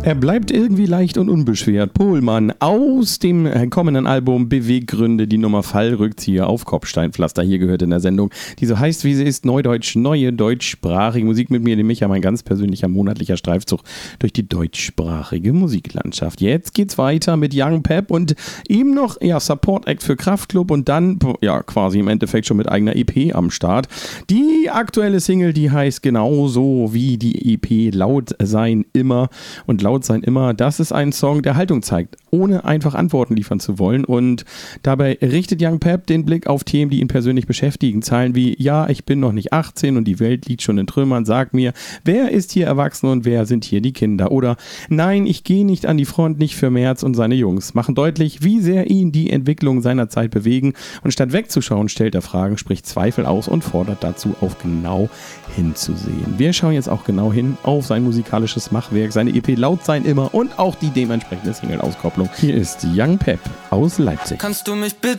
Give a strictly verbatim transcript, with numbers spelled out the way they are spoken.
Er bleibt irgendwie leicht und unbeschwert. Pohlmann aus dem kommenden Album Beweggründe, die Nummer Fallrückzieher auf Kopfsteinpflaster. Hier gehört in der Sendung, die so heißt, wie sie ist, Neudeutsch, neue deutschsprachige Musik mit mir, dem Micha, mein ganz persönlicher monatlicher Streifzug durch die deutschsprachige Musiklandschaft. Jetzt geht's weiter mit Young Pep und ihm noch ja, Support Act für Kraftklub und dann ja quasi im Endeffekt schon mit eigener E P am Start. Die aktuelle Single, die heißt genauso wie die E P Laut sein immer und laut sein immer, das ist ein Song, der Haltung zeigt, ohne einfach Antworten liefern zu wollen, und dabei richtet Young Pep den Blick auf Themen, die ihn persönlich beschäftigen. Zeilen wie, ja, ich bin noch nicht achtzehn und die Welt liegt schon in Trümmern, sag mir, wer ist hier erwachsen und wer sind hier die Kinder? Oder, nein, ich gehe nicht an die Front, nicht für Merz und seine Jungs. Machen deutlich, wie sehr ihn die Entwicklung seiner Zeit bewegen, und statt wegzuschauen, stellt er Fragen, spricht Zweifel aus und fordert dazu auf, genau hinzusehen. Wir schauen jetzt auch genau hin auf sein musikalisches Machwerk, seine E P Laut sein immer und auch die dementsprechende Single-Auskopplung. Hier ist Young Pep aus Leipzig. Kannst du mich bitte